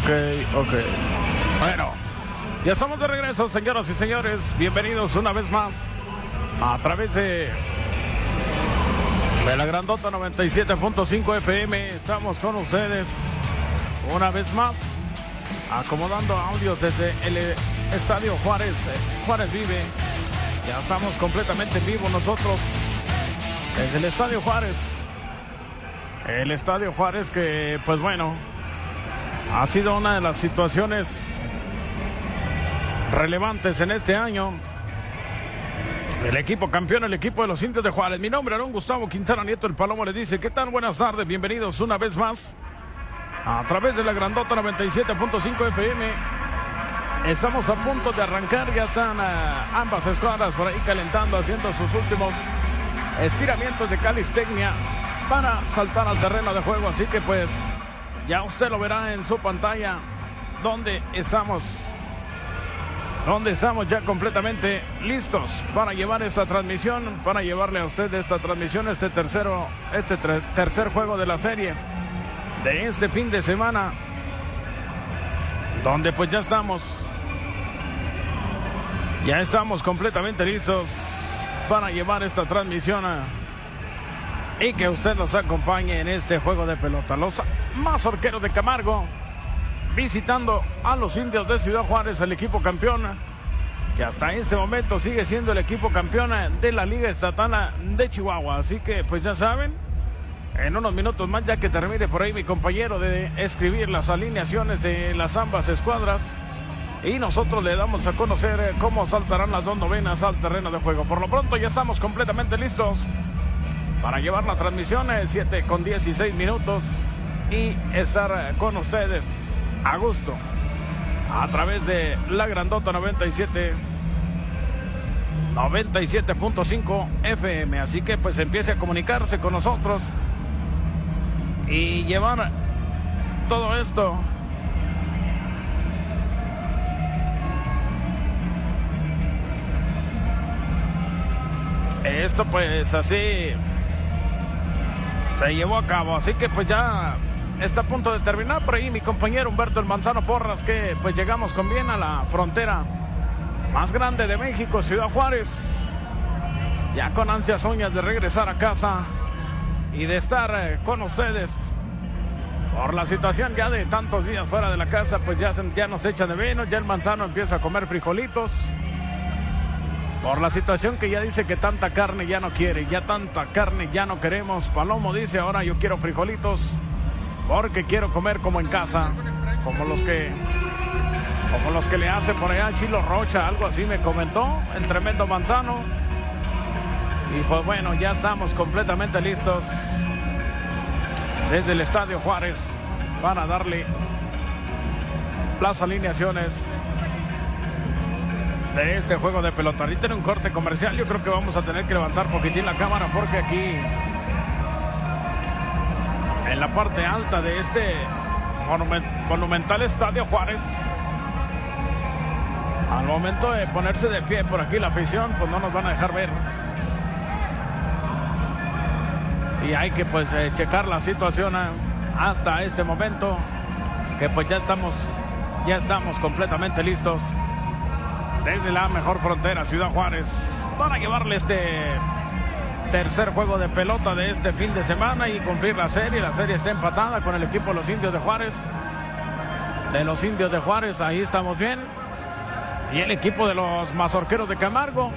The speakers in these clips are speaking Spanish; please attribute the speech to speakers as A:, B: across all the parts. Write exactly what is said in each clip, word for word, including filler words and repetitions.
A: ok. Bueno, ya estamos de regreso, señoras y señores. Bienvenidos una vez más a través de, de la Grandota noventa y siete punto cinco F M. Estamos con ustedes una vez más, acomodando audios desde el Estadio Juárez. Juárez vive. Ya estamos completamente en vivo nosotros desde el Estadio Juárez. El Estadio Juárez que, pues bueno, ha sido una de las situaciones relevantes en este año. El equipo campeón, el equipo de los Indios de Juárez. Mi nombre es Aaron Gustavo Quintana Nieto, el Palomo les dice, ¿qué tal? Buenas tardes, bienvenidos una vez más a través de la Grandota noventa y siete punto cinco F M. Estamos a punto de arrancar, ya están uh, ambas escuadras por ahí calentando, haciendo sus últimos estiramientos de calistecnia para saltar al terreno de juego, así que pues ya usted lo verá en su pantalla donde estamos, donde estamos ya completamente listos para llevar esta transmisión, para llevarle a usted esta transmisión, este tercero, este tercer juego de la serie de este fin de semana, donde pues ya estamos, ya estamos completamente listos para llevar esta transmisión a y que usted nos acompañe en este juego de pelota. Los Mazorqueros de Camargo visitando a los Indios de Ciudad Juárez, el equipo campeón, que hasta este momento sigue siendo el equipo campeón de la Liga Estatal de Chihuahua. Así que pues ya saben, en unos minutos más, ya que termine por ahí mi compañero de escribir las alineaciones de las ambas escuadras, y nosotros le damos a conocer cómo saltarán las dos novenas al terreno de juego. Por lo pronto ya estamos completamente listos para llevar la transmisión, siete con dieciséis minutos, y estar con ustedes a gusto a través de la Grandota noventa y siete punto cinco F M. Así que pues empiece a comunicarse con nosotros y llevar todo esto esto pues así se llevó a cabo, así que pues ya está a punto de terminar por ahí mi compañero Humberto el Manzano Porras, que pues llegamos con bien a la frontera más grande de México, Ciudad Juárez, ya con ansias uñas de regresar a casa y de estar eh, con ustedes. Por la situación ya de tantos días fuera de la casa, pues ya, se, ya nos echan de menos, ya el Manzano empieza a comer frijolitos. Por la situación que ya dice que tanta carne ya no quiere, ya tanta carne ya no queremos. Palomo dice, ahora yo quiero frijolitos porque quiero comer como en casa, como los que como los que le hace por allá Chilo Rocha, algo así me comentó el tremendo Manzano. Y pues bueno, ya estamos completamente listos desde el Estadio Juárez para darle las alineaciones de este juego de pelota. Ahorita en un corte comercial yo creo que vamos a tener que levantar poquitín la cámara, porque aquí en la parte alta de este monument, monumental Estadio Juárez, al momento de ponerse de pie por aquí la afición, pues no nos van a dejar ver, y hay que pues eh, checar la situación eh, hasta este momento, que pues ya estamos ya estamos completamente listos desde la mejor frontera, Ciudad Juárez, para llevarle este tercer juego de pelota de este fin de semana y cumplir la serie. La serie está empatada con el equipo de los Indios de Juárez. De los Indios de Juárez, ahí estamos bien. Y el equipo de los Mazorqueros de Camargo,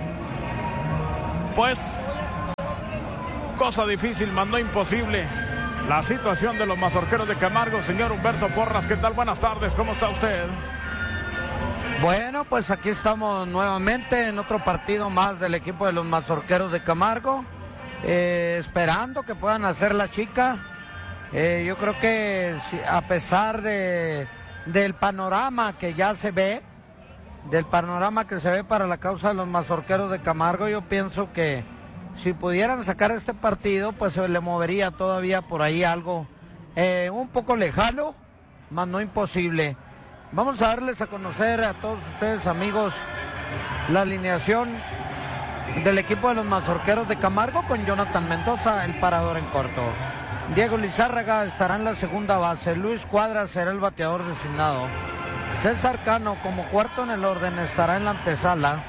A: pues, cosa difícil, más no imposible. La situación de los Mazorqueros de Camargo. Señor Humberto Porras, ¿qué tal? Buenas tardes, ¿cómo está usted?
B: Bueno, pues aquí estamos nuevamente en otro partido más del equipo de los Mazorqueros de Camargo, eh, esperando que puedan hacer la chica. Eh, yo creo que a pesar de del panorama que ya se ve, del panorama que se ve para la causa de los Mazorqueros de Camargo, yo pienso que si pudieran sacar este partido, pues se le movería todavía por ahí algo eh, un poco lejano, más no imposible. Vamos a darles a conocer a todos ustedes, amigos, la alineación del equipo de los Mazorqueros de Camargo con Jonathan Mendoza, el parador en corto. Diego Lizárraga estará en la segunda base. Luis Cuadras será el bateador designado. César Cano como cuarto en el orden estará en la antesala.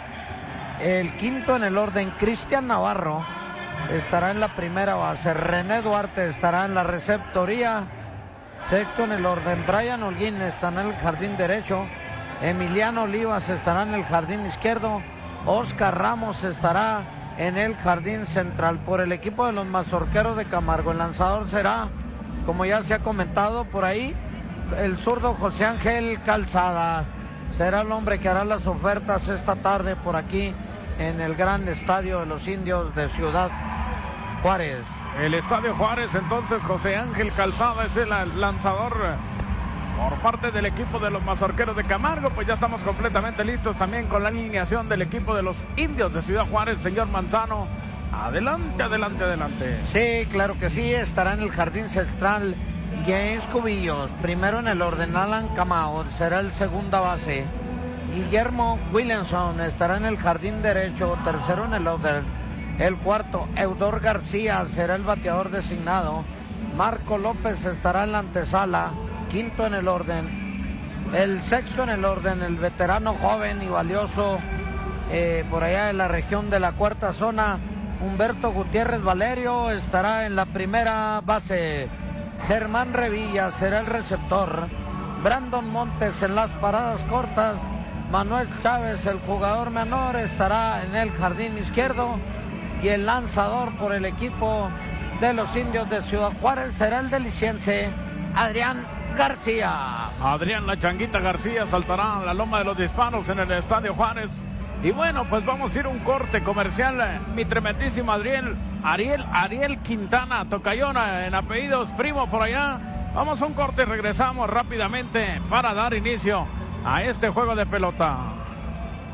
B: El quinto en el orden, Cristian Navarro, estará en la primera base. René Duarte estará en la receptoría. Sexto en el orden, Brian Holguín estará en el jardín derecho. Emiliano Olivas estará en el jardín izquierdo. Oscar Ramos estará en el jardín central. Por el equipo de los Mazorqueros de Camargo, el lanzador será, como ya se ha comentado por ahí, el zurdo José Ángel Calzada. Será el hombre que hará las ofertas esta tarde por aquí en el gran estadio de los Indios de Ciudad Juárez.
A: El Estadio Juárez, entonces José Ángel Calzada es el lanzador por parte del equipo de los Mazorqueros de Camargo. Pues ya estamos completamente listos también con la alineación del equipo de los Indios de Ciudad Juárez. Señor Manzano, adelante, adelante, adelante.
B: Sí, claro que sí, estará en el jardín central James Cubillos, primero en el orden. Alan Camao será el segunda base. Guillermo Williamson estará en el jardín derecho, tercero en el orden. El cuarto, Eudor García será el bateador designado. Marco López estará en la antesala, quinto en el orden. El sexto en el orden, el veterano joven y valioso eh, por allá de la región de la cuarta zona, Humberto Gutiérrez Valerio, estará en la primera base. Germán Revilla será el receptor. Brandon Montes en las paradas cortas. Manuel Chávez, el jugador menor, estará en el jardín izquierdo. Y el lanzador por el equipo de los Indios de Ciudad Juárez será el deliciense Adrián García.
A: Adrián La Changuita García saltará a la loma de los disparos en el Estadio Juárez. Y bueno, pues vamos a ir a un corte comercial. Mi tremendísimo Adriel, Ariel, Ariel Quintana, tocayona en apellidos, primo por allá. Vamos a un corte y regresamos rápidamente para dar inicio a este juego de pelota.